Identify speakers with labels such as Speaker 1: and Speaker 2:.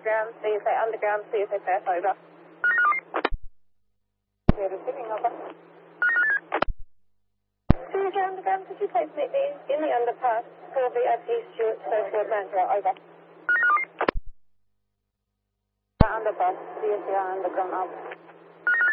Speaker 1: underground, CSA underground, CSFF, over. Yeah, receiving, over. CSA underground, could you please meet me in the underpass for VIP Stuart Surfboard Mandurah, over. Underpass, CSA underground, up.